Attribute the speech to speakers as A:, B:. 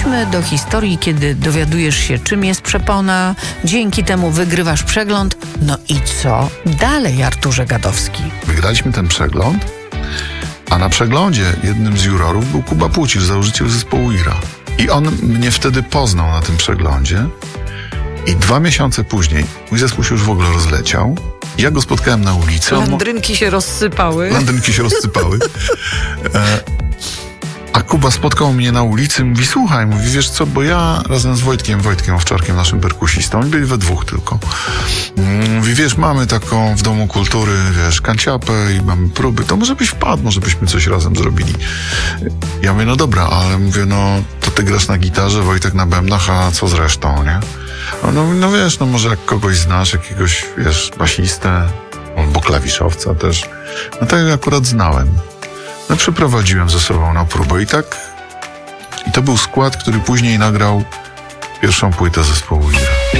A: Przejdźmy do historii, kiedy dowiadujesz się, czym jest przepona, dzięki temu wygrywasz przegląd. No i co dalej, Arturze Gadowski?
B: Wygraliśmy ten przegląd, a na przeglądzie jednym z jurorów był Kuba Płócisz, założyciel zespołu IRA. I on mnie wtedy poznał na tym przeglądzie i 2 miesiące później mój zespół się już w ogóle rozleciał. Ja go spotkałem na ulicy.
A: Landrynki się rozsypały.
B: A Kuba spotkał mnie na ulicy, mówi, słuchaj, wiesz co, bo ja razem z Wojtkiem Owczarkiem, naszym perkusistą, oni byli we 2 tylko. Mówi, wiesz, mamy taką w Domu Kultury, wiesz, kanciapę i mamy próby, to może byś wpadł, może byśmy coś razem zrobili. Ja mówię, no dobra, ale mówię, no to ty grasz na gitarze, Wojtek na bębnach, a co z resztą, nie? No wiesz, no może jak kogoś znasz, jakiegoś, wiesz, basistę, albo klawiszowca też. No tak akurat znałem. No przeprowadziłem ze sobą na próbę i to był skład, który później nagrał pierwszą płytę zespołu IRA.